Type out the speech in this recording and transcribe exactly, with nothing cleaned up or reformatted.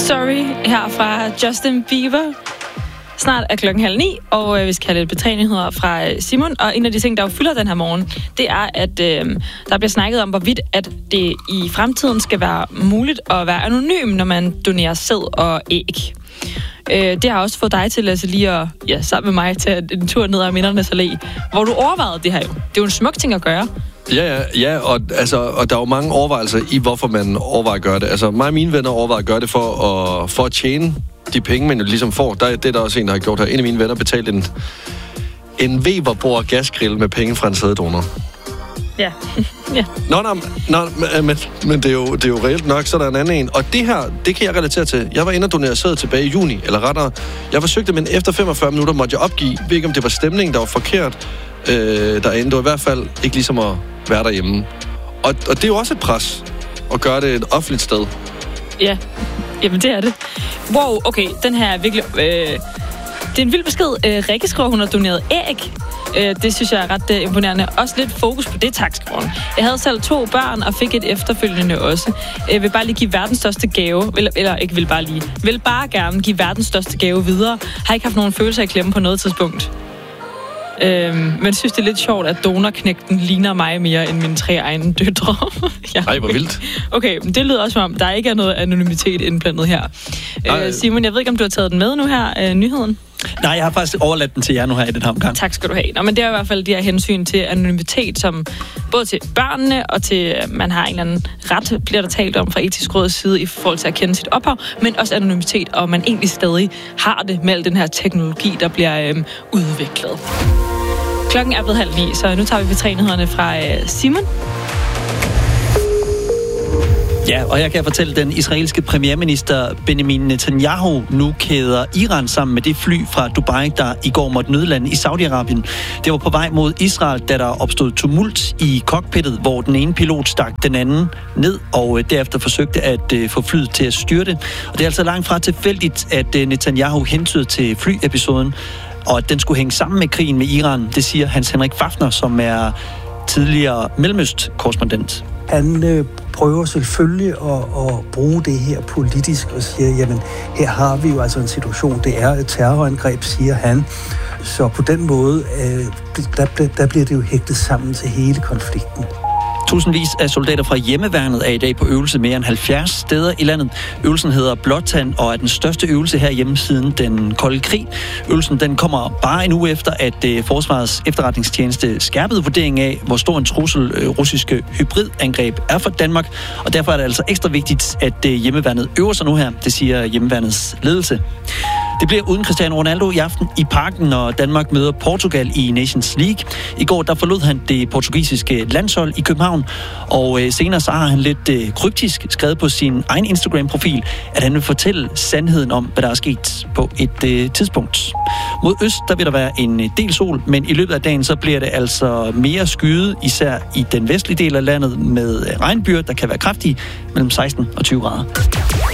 Sorry her fra Justin Bieber. Snart er klokken halv ni, og vi skal have lidt betrænyheder fra Simon. Og en af de ting, der jo fylder den her morgen, det er, at øh, der bliver snakket om, hvorvidt at det i fremtiden skal være muligt at være anonym, når man donerer sæd og æg. Øh, det har også fået dig til, Lasse, lige at, ja, sammen med mig, tage en tur ned ad Mindernes Allé, hvor du overvejede det her jo. Det er jo en smuk ting at gøre. Ja, ja, ja, og, altså, og der er jo mange overvejelser i, hvorfor man overvejer at gøre det. Altså, mig og mine venner overvejer at gøre det for at, for at tjene de penge, man jo ligesom får. Der, det er der også en, der har gjort her. En af mine venner betalte en, en Weber-bord gasgrill med penge fra en sæddonor. Ja. ja. Nå, nå, nå men, men det, er jo, det er jo reelt nok, så der er en anden en. Og det her, det kan jeg relatere til. Jeg var inde og donere sæd tilbage i juni, eller rettere. Jeg forsøgte, men efter femogfyrre minutter måtte jeg opgive. Jeg ved ikke, om det var stemningen, der var forkert øh, derinde. Det var i hvert fald ikke ligesom at være derhjemme. Og, og det er jo også et pres at gøre det et offentligt sted. Ja, jamen det er det. Wow, okay, den her er virkelig... Øh, det er en vild besked. Øh, Rikke skriver, hun har doneret æg. Øh, det synes jeg er ret øh, imponerende. Også lidt fokus på det, tak, skriver hun. Jeg havde selv to børn og fik et efterfølgende også. Jeg vil bare lige give verdens største gave. Eller, eller ikke vil bare lige. Vil bare gerne give verdens største gave videre. Har ikke haft nogen følelser i klemme på noget tidspunkt. Øhm, men synes, det er lidt sjovt, at donorknægten ligner mig mere end mine tre egne døtre. ja. Ej, hvor vildt. Okay, men det lyder også som om, der ikke er noget anonymitet indblandet her. Øh, Simon, jeg ved ikke, om du har taget den med nu her, øh, nyheden? Nej, jeg har faktisk overladt den til jer nu her i den her omgang. Tak skal du have. Nå, men det er i hvert fald de her hensyn til anonymitet, som både til børnene og til, man har en eller anden ret, bliver der talt om fra Etisk Råds side i forhold til at kende sit ophav, men også anonymitet, og man egentlig stadig har det med al den her teknologi, der bliver øhm, udviklet. Klokken er blevet halv ni, så nu tager vi betrænyhederne fra øh, Simon. Ja, og jeg kan fortælle, at den israelske premierminister Benjamin Netanyahu nu kæder Iran sammen med det fly fra Dubai, der i går måtte nødlande i Saudi-Arabien. Det var på vej mod Israel, da der opstod tumult i cockpittet, hvor den ene pilot stak den anden ned, og derefter forsøgte at få flyet til at styrte. Og det er altså langt fra tilfældigt, at Netanyahu hentyder til flyepisoden, og at den skulle hænge sammen med krigen med Iran. Det siger Hans Henrik Fafner, som er tidligere Mellemøst-korrespondent. Han øh, prøver selvfølgelig at, at bruge det her politisk og siger, jamen her har vi jo altså en situation, det er et terrorangreb, siger han. Så på den måde, øh, der, der bliver det jo hægtet sammen til hele konflikten. Tusindvis af soldater fra hjemmeværnet er i dag på øvelse mere end halvfjerds steder i landet. Øvelsen hedder Blåtand og er den største øvelse herhjemme siden den kolde krig. Øvelsen den kommer bare en uge efter, at Forsvarets efterretningstjeneste skærpede vurdering af, hvor stor en trussel russiske hybridangreb er for Danmark. Og derfor er det altså ekstra vigtigt, at hjemmeværnet øver sig nu her, det siger hjemmeværnets ledelse. Det bliver uden Cristiano Ronaldo i aften i Parken, når Danmark møder Portugal i Nations League. I går der forlod han det portugisiske landshold i København, og senere så har han lidt kryptisk skrevet på sin egen Instagram-profil, at han vil fortælle sandheden om, hvad der er sket på et øh, tidspunkt. Mod øst der vil der være en del sol, men i løbet af dagen så bliver det altså mere skyet, især i den vestlige del af landet med regnbyger, der kan være kraftige mellem seksten og tyve grader.